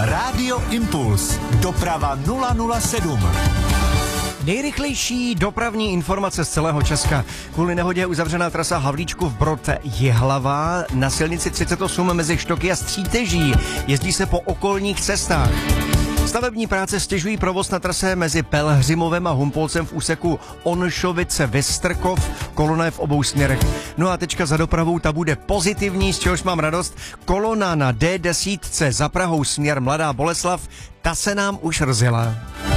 Rádio Impuls. Doprava 007. Nejrychlejší dopravní informace z celého Česka. Kvůli nehodě je uzavřená trasa Havlíčkův Brod Jihlava na silnici 38 mezi Štoky a Stříteží. Jezdí se po okolních cestách. Stavební práce stěžují provoz na trase mezi Pelhřimovem a Humpolcem v úseku Onšovice-Vystrkov. Kolona je v obou směrech. No a tečka za dopravou, ta bude pozitivní, z čehož mám radost. Kolona na D10 za Prahou směr Mladá Boleslav, ta se nám už rozjela.